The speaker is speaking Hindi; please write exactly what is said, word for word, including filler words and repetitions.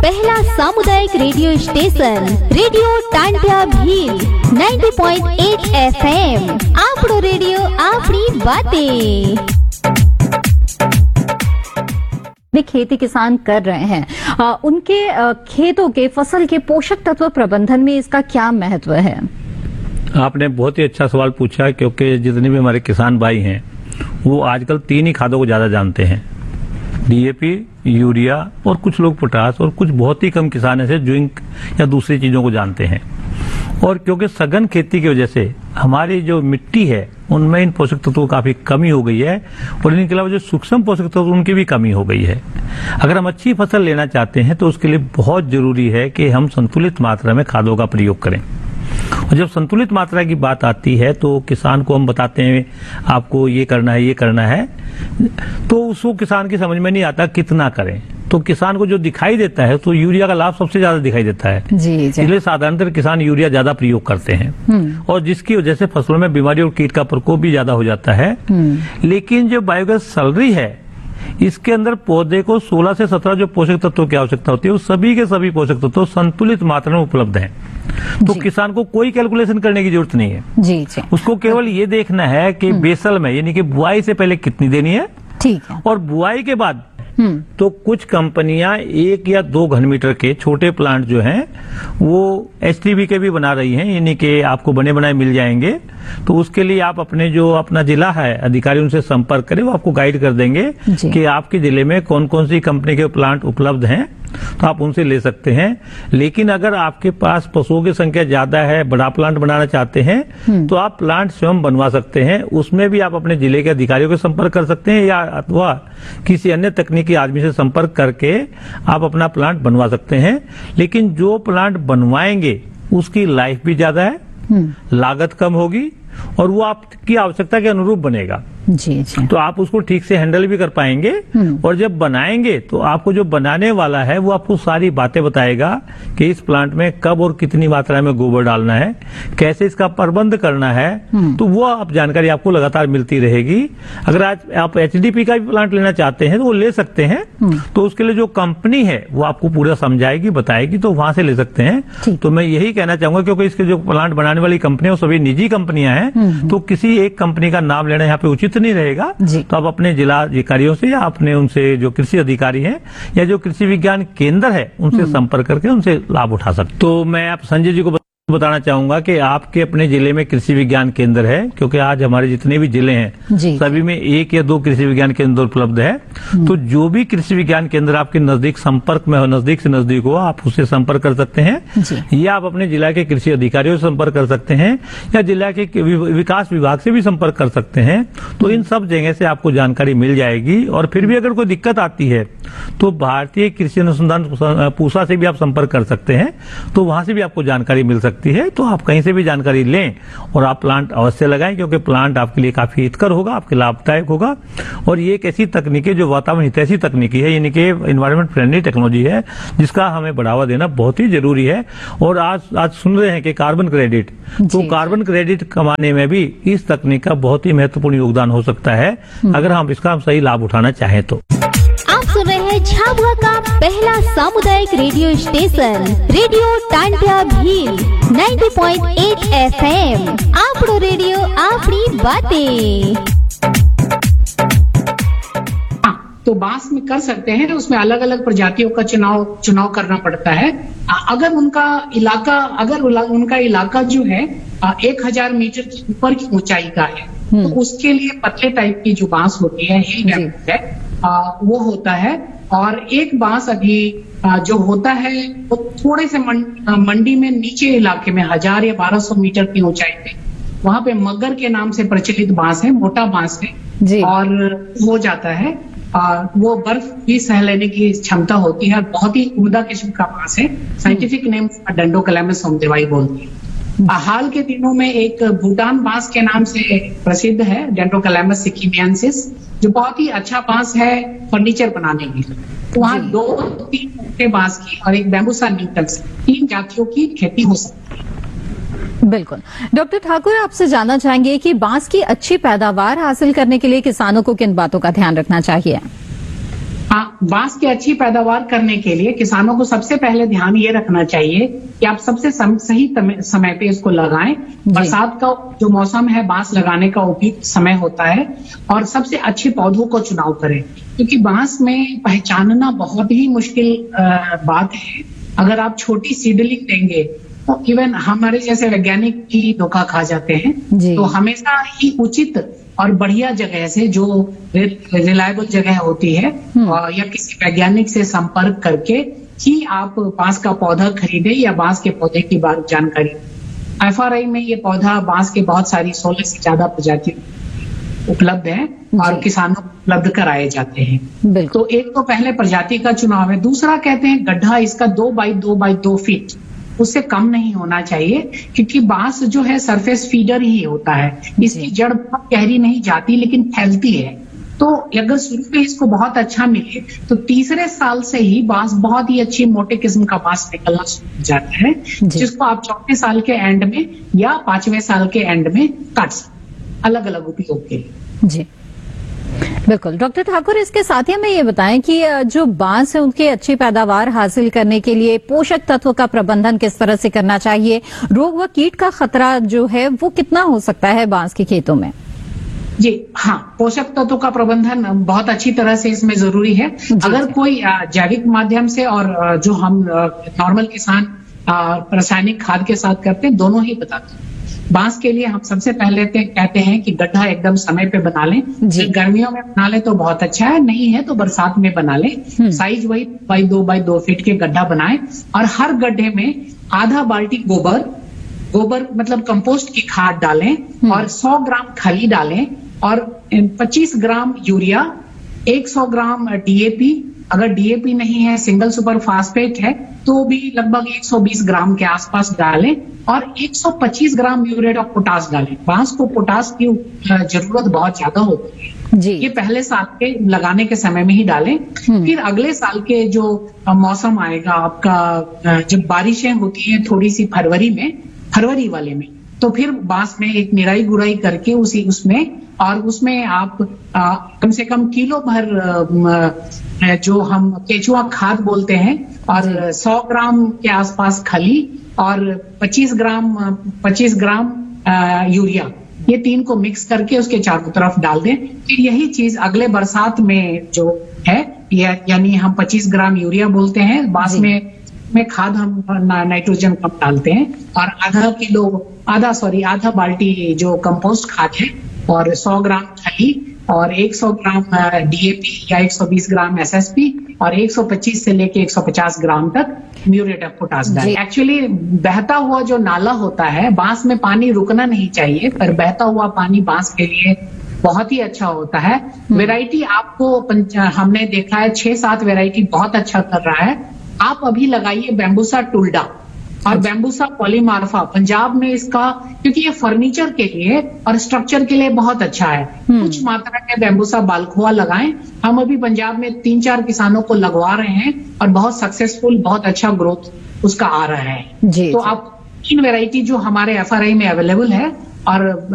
पहला सामुदायिक radio station radio Tantia Bhil नब्बे पॉइंट आठ एफ एम। आपनो रेडियो आपनी बातें। भी खेती किसान कर रहे हैं, आ, उनके आ, खेतों के फसल के पोषक तत्व प्रबंधन में इसका क्या महत्व है? आपने बहुत ही अच्छा सवाल पूछा, क्योंकि जितने भी हमारे किसान भाई हैं वो आजकल तीन ही खादों को ज्यादा जानते हैं, डीएपी, यूरिया और कुछ लोग पोटास, और कुछ बहुत ही कम किसान ऐसे जिंक या दूसरी चीजों को जानते हैं। और क्योंकि सघन खेती की वजह से हमारी जो मिट्टी है उनमें इन पोषक तत्वों की काफी कमी हो गई है, और इनके अलावा जो सूक्ष्म पोषक तत्व उनकी भी कमी हो गई है। अगर हम अच्छी फसल लेना चाहते हैं तो उसके लिए बहुत जरूरी है कि हम संतुलित मात्रा में खादों का प्रयोग करें। और जब संतुलित मात्रा की बात आती है तो किसान को हम बताते हैं आपको ये करना है ये करना है, तो उसको किसान की समझ में नहीं आता कितना करें। तो किसान को जो दिखाई देता है तो यूरिया का लाभ सबसे ज्यादा दिखाई देता है, जी जी। इसलिए साधारणतः किसान यूरिया ज्यादा प्रयोग करते हैं, और जिसकी वजह से फसलों में बीमारी और कीट का प्रकोप भी ज्यादा हो जाता है। लेकिन जो बायोगैस सैलरी है इसके अंदर पौधे को सोलह से सत्रह जो पोषक तत्वों की आवश्यकता होती है वो सभी के सभी पोषक तत्व संतुलित मात्रा में उपलब्ध हैं। तो किसान को कोई कैलकुलेशन करने की जरूरत नहीं है, जी जी। उसको केवल ये देखना है कि बेसल में यानी कि बुआई से पहले कितनी देनी है, ठीक है, और बुआई के बाद तो कुछ कंपनियां एक या दो घन मीटर के छोटे प्लांट जो हैं वो एसटीबी के भी बना रही हैं, यानी कि आपको बने बनाए मिल जाएंगे। तो उसके लिए आप अपने जो अपना जिला है अधिकारी उनसे संपर्क करें, वो आपको गाइड कर देंगे कि आपके जिले में कौन कौन सी कंपनी के प्लांट उपलब्ध हैं, तो आप उनसे ले सकते हैं। लेकिन अगर आपके पास पशुओं की संख्या ज्यादा है, बड़ा प्लांट बनाना चाहते हैं तो आप प्लांट स्वयं बनवा सकते हैं। उसमें भी आप अपने जिले के अधिकारियों के संपर्क कर सकते हैं, या अथवा किसी अन्य तकनीकी आदमी से संपर्क करके आप अपना प्लांट बनवा सकते हैं। लेकिन जो प्लांट बनवाएंगे उसकी लाइफ भी ज्यादा है, लागत कम होगी, और वो आपकी आवश्यकता के अनुरूप बनेगा, जी जी। तो आप उसको ठीक से हैंडल भी कर पाएंगे। और जब बनाएंगे तो आपको जो बनाने वाला है वो आपको सारी बातें बताएगा कि इस प्लांट में कब और कितनी मात्रा में गोबर डालना है, कैसे इसका प्रबंध करना है, तो वो आप जानकारी आपको लगातार मिलती रहेगी। अगर आज आप एचडीपी का भी प्लांट लेना चाहते हैं तो वो ले सकते हैं, तो उसके लिए जो कंपनी है वो आपको पूरा समझाएगी, बताएगी, तो वहां से ले सकते हैं। तो मैं यही कहना चाहूंगा, क्योंकि इसके जो प्लांट बनाने वाली कंपनियां सभी निजी कंपनियां हैं, तो किसी एक कंपनी का नाम लेना यहाँ पे उचित नहीं रहेगा। तो आप अपने जिला अधिकारियों से या अपने उनसे जो कृषि अधिकारी हैं या जो कृषि विज्ञान केंद्र है उनसे संपर्क करके उनसे लाभ उठा सकते। तो मैं आप संजय जी को बताना चाहूंगा कि आपके अपने जिले में कृषि विज्ञान केंद्र है, क्योंकि आज हमारे जितने भी जिले हैं सभी में एक या दो कृषि विज्ञान केंद्र उपलब्ध है। तो जो भी कृषि विज्ञान केंद्र आपके नजदीक संपर्क में हो, नजदीक से नजदीक हो, आप उससे संपर्क कर सकते हैं, या आप अपने जिला के कृषि अधिकारियों से संपर्क कर सकते हैं, या जिला के विकास विभाग से भी संपर्क कर सकते हैं। तो इन सब जगह से आपको जानकारी मिल जाएगी। और फिर भी अगर कोई दिक्कत आती है तो भारतीय कृषि अनुसंधान पूसा से भी आप संपर्क कर सकते हैं, तो वहां से भी आपको जानकारी मिल सकती है। तो आप कहीं से भी जानकारी लें और आप प्लांट अवश्य लगाएं, क्योंकि प्लांट आपके लिए काफी हितकर होगा, आपके लाभदायक होगा। और ये एक ऐसी तकनीक है जो वातावरण हितैषी तकनीकी है, यानी कि एनवायरमेंट फ्रेंडली टेक्नोलॉजी है, जिसका हमें बढ़ावा देना बहुत ही जरूरी है। और आज आज सुन रहे हैं कि कार्बन क्रेडिट, तो कार्बन क्रेडिट कमाने में भी इस तकनीक का बहुत ही महत्वपूर्ण योगदान हो सकता है, अगर हम इसका हम सही लाभ उठाना चाहें तो। आप सुन रहे हैं झाबुआ का पहला सामुदायिक radio station radio Tantia Bhil नब्बे पॉइंट आठ एफ एम। आपनो रेडियो आपनी बातें। तो बांस में कर सकते हैं, उसमें अलग अलग प्रजातियों का चुनाव चुनाव करना पड़ता है। अगर उनका इलाका अगर उनका इलाका जो है एक हजार मीटर की ऊपर की ऊंचाई का है, तो उसके लिए पतले टाइप की जो बांस होती है, हिल बैम्बू है, आ, वो होता है। और एक बांस अभी आ, जो होता है वो थोड़े से मंडी में नीचे इलाके में हजार या बारह सौ मीटर की ऊंचाई पे, वहां पे मगर के नाम से प्रचलित बांस है, मोटा बांस है, और हो जाता है। आ, वो बर्फ भी सह लेने की क्षमता होती है, बहुत ही उम्दा किस्म का बांस है। साइंटिफिक नेम डेंड्रोकैलामिस सौंदर्यवाई बोलती है। हाल के दिनों में एक भूटान बांस के नाम से प्रसिद्ध है, डेंड्रोकैलामिस सिकिमियंसिस, जो बहुत ही अच्छा बांस है फर्नीचर बनाने के लिए। तो वहाँ दो तीन मोटे बांस की और एक बैम्बूसा न्यूटन्स, तीन जातियों की खेती हो सकती है। बिल्कुल। डॉक्टर ठाकुर, आपसे जानना चाहेंगे कि बांस की अच्छी पैदावार हासिल करने के लिए किसानों को किन बातों का ध्यान रखना चाहिए? हाँ, बांस की अच्छी पैदावार करने के लिए किसानों को सबसे पहले ध्यान ये रखना चाहिए कि आप सबसे सम, सही तम, समय पे इसको लगाएं। बरसात का जो मौसम है बांस लगाने का उपयुक्त समय होता है, और सबसे अच्छे पौधों को चुनाव करें, क्योंकि बांस में पहचानना बहुत ही मुश्किल बात है। अगर आप छोटी सीडलिंग देंगे तो इवन हमारे जैसे वैज्ञानिक भी धोखा खा जाते हैं। तो हमेशा ही उचित और बढ़िया जगह से, जो रिलायबल जगह होती है, या किसी वैज्ञानिक से संपर्क करके ही आप बांस का पौधा खरीदे या बांस के पौधे की बात जानकारी। एफ आर आई में ये पौधा बांस के बहुत सारी सोलह से ज्यादा प्रजाति उपलब्ध है और किसानों को उपलब्ध कराए जाते हैं। तो एक तो पहले प्रजाति का चुनाव है। दूसरा कहते हैं गड्ढा इसका दो बाई दो बाई दो फीट उससे कम नहीं होना चाहिए, क्योंकि बांस जो है सरफेस फीडर ही होता है। इसकी जड़ बहुत गहरी नहीं जाती लेकिन फैलती है। तो अगर शुरू में इसको बहुत अच्छा मिले तो तीसरे साल से ही बांस बहुत ही अच्छी मोटे किस्म का बांस निकलना शुरू हो जाता है, जिसको आप चौथे साल के एंड में या पांचवें साल के एंड में काट सकते, अलग अलग उपयोग के लिए। जी बिल्कुल डॉक्टर ठाकुर, इसके साथ ही हमें ये बताएं कि जो बांस है उनकी अच्छी पैदावार हासिल करने के लिए पोषक तत्व का प्रबंधन किस तरह से करना चाहिए, रोग व कीट का खतरा जो है वो कितना हो सकता है बांस के खेतों में? जी हाँ, पोषक तत्वों का प्रबंधन बहुत अच्छी तरह से इसमें जरूरी है। अगर कोई जैविक माध्यम से और जो हम नॉर्मल किसान रासायनिक खाद के साथ करते हैं, दोनों ही बताते हैं। बांस के लिए हम सबसे पहले कहते हैं कि गड्ढा एकदम समय पे बना लें। गर्मियों में बना लें तो बहुत अच्छा है, नहीं है तो बरसात में बना लें। साइज वही बाई दो बाई दो फीट के गड्ढा बनाएं, और हर गड्ढे में आधा बाल्टी गोबर गोबर मतलब कंपोस्ट की खाद डालें, और सौ ग्राम खली डालें, और पच्चीस ग्राम यूरिया, सौ ग्राम डी ए पी, अगर डी ए पी नहीं है सिंगल सुपर फास्फेट है तो भी लगभग एक सौ बीस ग्राम के आसपास डालें, और एक सौ पच्चीस ग्राम म्यूरेट ऑफ पोटाश डालें। बांस को पोटाश की जरूरत बहुत ज्यादा होती है जी। ये पहले साल के लगाने के समय में ही डालें। फिर अगले साल के जो मौसम आएगा आपका, जब बारिशें होती हैं थोड़ी सी फरवरी में, फरवरी वाले में, तो फिर बांस में एक निराई गुराई करके उसी उसमें और उसमें आप आ, कम से कम किलो भर आ, जो हम केचुआ खाद बोलते हैं, और सौ ग्राम के आसपास खली, और पच्चीस ग्राम पच्चीस ग्राम आ, यूरिया, ये तीन को मिक्स करके उसके चारों तरफ डाल दें। फिर यही चीज अगले बरसात में जो है, या, यानी हम पच्चीस ग्राम यूरिया बोलते हैं, बांस में में खाद हम नाइट्रोजन कम डालते हैं, और आधा किलो आधा सॉरी आधा बाल्टी जो कंपोस्ट खाद है, और सौ ग्राम खली, और सौ ग्राम डी ए पी या एक सौ बीस ग्राम एस एस पी, और एक सौ पच्चीस से लेके एक सौ पचास ग्राम तक म्यूरेट ऑफ पोटाश डालें। एक्चुअली बहता हुआ जो नाला होता है, बांस में पानी रुकना नहीं चाहिए, पर बहता हुआ पानी बांस के लिए बहुत ही अच्छा होता है। वेराइटी आपको हमने देखा है छह सात वेराइटी बहुत अच्छा कर रहा है। आप अभी लगाइए बैम्बूसा टुल्डा और बैम्बूसा पॉलीमार्फा, पंजाब में इसका, क्योंकि ये फर्नीचर के लिए और स्ट्रक्चर के लिए बहुत अच्छा है। कुछ मात्रा में बैम्बूसा बालखुआ लगाएं। हम अभी पंजाब में तीन चार किसानों को लगवा रहे हैं और बहुत सक्सेसफुल, बहुत अच्छा ग्रोथ उसका आ रहा है। जी, तो आप तीन वेराइटी जो हमारे एफ आर आई में अवेलेबल है, और